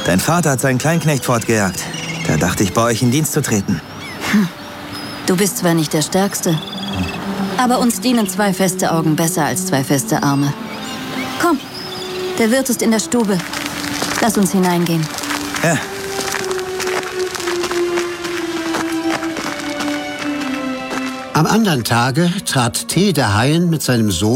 Dein Vater hat seinen Kleinknecht fortgejagt. Da dachte ich, bei euch in Dienst zu treten. Du bist zwar nicht der Stärkste, aber uns dienen 2 feste Augen besser als 2 feste Arme. Komm, der Wirt ist in der Stube. Lass uns hineingehen. Ja. Am anderen Tage trat Te der Haien mit seinem Sohn